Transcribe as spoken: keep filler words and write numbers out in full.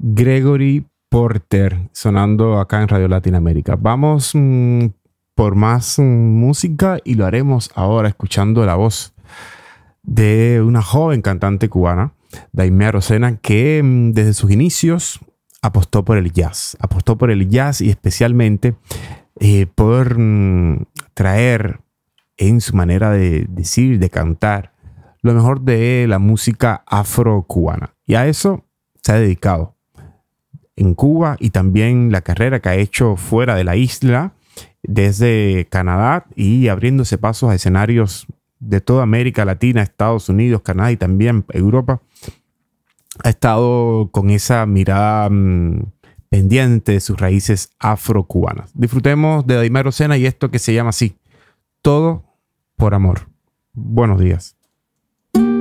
Gregory Porter sonando acá en Radio Latinoamérica. Vamos mmm, por más mmm, música y lo haremos ahora escuchando la voz de una joven cantante cubana, Daimea Rosena, que mmm, desde sus inicios apostó por el jazz. Apostó por el jazz y especialmente eh, por mmm, traer en su manera de decir, de cantar, lo mejor de la música afro-cubana. Y a eso se ha dedicado en Cuba y también la carrera que ha hecho fuera de la isla, desde Canadá y abriéndose pasos a escenarios de toda América Latina, Estados Unidos, Canadá y también Europa. Ha estado con esa mirada mmm, pendiente de sus raíces afro-cubanas. Disfrutemos de Daimea Rosena y esto que se llama así, Todo por Amor. Buenos días.